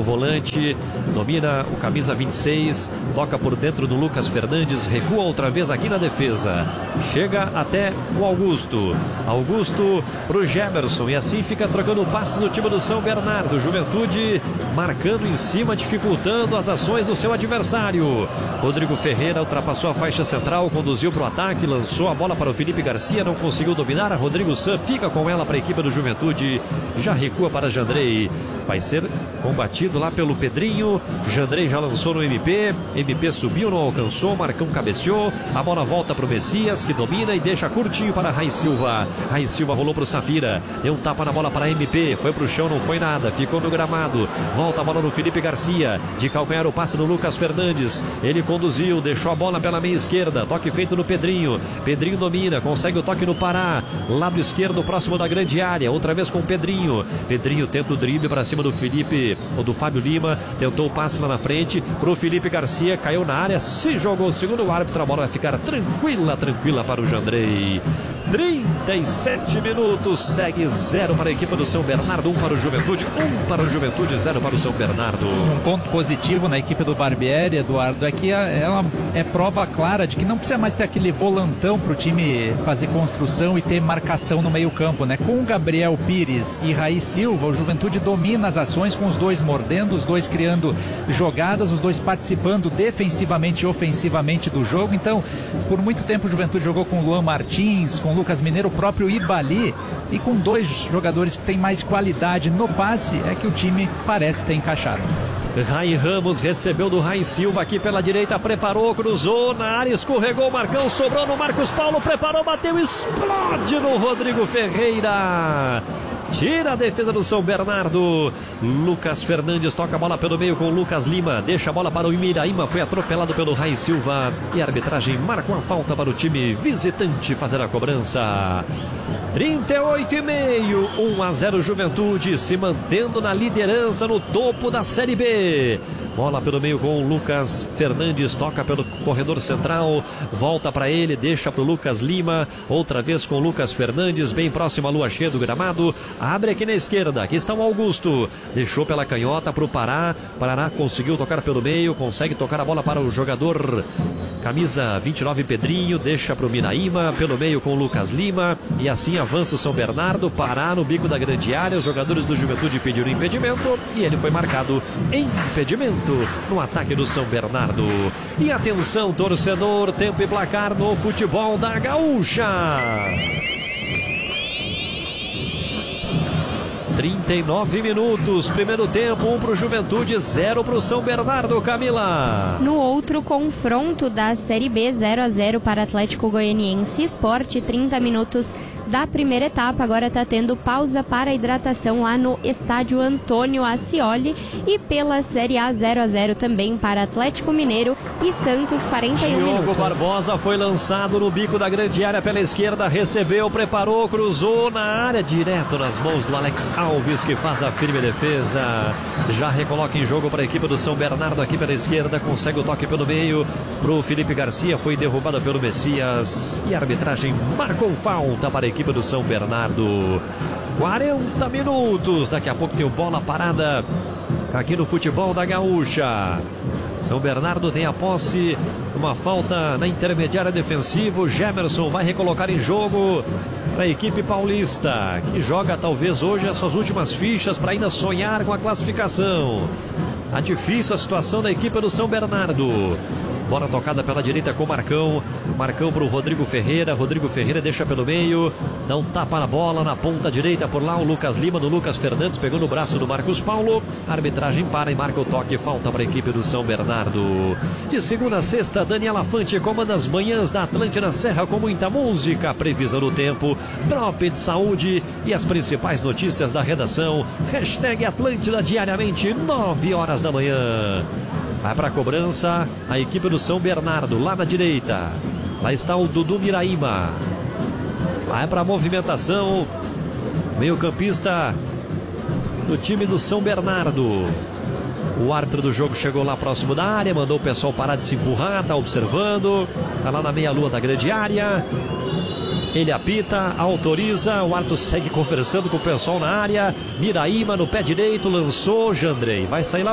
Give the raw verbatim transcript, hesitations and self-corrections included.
volante, domina o camisa vinte e seis, toca por dentro do Lucas Fernandes, recua outra vez aqui na defesa, chega até o Augusto, Augusto pro Gemerson, e assim fica trocando passes o time do São Bernardo. Juventude marcando em cima, dificultando as ações do seu adversário. Rodrigo Ferreira ultrapassou a faixa central, conduziu para o ataque, lançou a bola para o Felipe Garcia, não conseguiu dominar. A Rodrigo San fica com ela para a equipe do Juventude, já recua para Jandrei, vai ser combatido lá pelo Pedrinho. Jandrei já lançou no M P, M P subiu, não alcançou, Marcão cabeceou, a bola volta para o Messias, que domina e deixa curtinho para Rai Silva. Rai Silva rolou para o Safira, deu um tapa na bola para M P, foi para o chão, não foi nada, ficou no gramado, volta a bola no Felipe Garcia, de calcanhar o passe no Lucas Fernandes, ele conduziu, deixou a bola pela meia esquerda, toque feito no Pedrinho, Pedrinho domina, consegue o toque no Pará, lado esquerdo próximo da grande área, outra vez com o Pedrinho, Pedrinho tenta o drible para cima do Felipe, ou do Fábio Lima, tentou o passe lá na frente, pro Felipe Garcia, caiu na área, se jogou segundo o árbitro, a bola vai ficar tranquila, tranquila para o Jandrei. trinta e sete minutos, segue zero para a equipe do São Bernardo, um para o Juventude, um para o Juventude, zero para o São Bernardo. Um ponto positivo na equipe do Barbieri, Eduardo, é que ela é prova clara de que não precisa mais ter aquele volantão para o time fazer construção e ter marcação no meio campo, né? Com o Gabriel Pires e Rai Silva, o Juventude domina as ações, com os dois mordendo, os dois criando jogadas, os dois participando defensivamente e ofensivamente do jogo. Então, por muito tempo o Juventude jogou com o Luan Martins, com o Lucas Mineiro, o próprio Ibali, e com dois jogadores que têm mais qualidade no passe, é que o time parece ter encaixado. Rai Ramos recebeu do Rai Silva aqui pela direita, preparou, cruzou na área, escorregou o Marcão, sobrou no Marcos Paulo, preparou, bateu, explode no Rodrigo Ferreira. Tira a defesa do São Bernardo. Lucas Fernandes toca a bola pelo meio com o Lucas Lima. Deixa a bola para o Miraíma. Foi atropelado pelo Rai Silva. E a arbitragem marca uma falta para o time visitante fazer a cobrança. trinta e oito e meio. um a zero Juventude, se mantendo na liderança no topo da Série B. Bola pelo meio com o Lucas Fernandes. Toca pelo corredor central. Volta para ele. Deixa para o Lucas Lima. Outra vez com o Lucas Fernandes. Bem próximo à lua cheia do gramado. Abre aqui na esquerda, aqui está o Augusto, deixou pela canhota para o Pará, Paraná conseguiu tocar pelo meio, consegue tocar a bola para o jogador camisa vinte e nove Pedrinho, deixa para o Minaíma, pelo meio com o Lucas Lima, e assim avança o São Bernardo. Pará no bico da grande área, os jogadores do Juventude pediram impedimento, e ele foi marcado impedimento no ataque do São Bernardo. E atenção torcedor, tempo e placar no futebol da Gaúcha. trinta e nove minutos, primeiro tempo, um para o Juventude, zero para o São Bernardo, Camila. No outro confronto da Série B, zero a zero para Atlético Goianiense Sport, trinta minutos da primeira etapa. Agora está tendo pausa para hidratação lá no estádio Antônio Ascioli. E pela Série A, zero a zero também para Atlético Mineiro e Santos, quarenta e um Diogo minutos. Barbosa foi lançado no bico da grande área pela esquerda, recebeu, preparou, cruzou na área, direto nas mãos do Alex Alves, que faz a firme defesa. Já recoloca em jogo para a equipe do São Bernardo aqui pela esquerda, consegue o toque pelo meio para o Felipe Garcia, foi derrubado pelo Messias e a arbitragem marcou falta para a equipe do São Bernardo. quarenta minutos, daqui a pouco tem o bola parada aqui no futebol da Gaúcha. São Bernardo tem a posse, uma falta na intermediária defensiva. O Gemerson vai recolocar em jogo para a equipe paulista, que joga talvez hoje as suas últimas fichas para ainda sonhar com a classificação. Tá difícil a situação da equipe do São Bernardo. Bola tocada pela direita com o Marcão. Marcão para o Rodrigo Ferreira. Rodrigo Ferreira deixa pelo meio. Dá um tapa na bola na ponta direita por lá. O Lucas Lima no Lucas Fernandes. Pegou no braço do Marcos Paulo. A arbitragem para e marca o toque. Falta para a equipe do São Bernardo. De segunda a sexta, Daniela Fante comanda as manhãs da Atlântida Serra com muita música. Previsão do tempo. Drop de saúde e as principais notícias da redação. Hashtag Atlântida diariamente, nove horas da manhã. Vai para a cobrança a equipe do São Bernardo, lá na direita. Lá está o Dudu Miraíma. Vai para a movimentação. Meio campista do time do São Bernardo. O árbitro do jogo chegou lá próximo da área, mandou o pessoal parar de se empurrar, tá observando. Tá lá na meia-lua da grande área. Ele apita, autoriza, o árbitro segue conversando com o pessoal na área. Miraíma no pé direito, lançou, Jandrei. Vai sair lá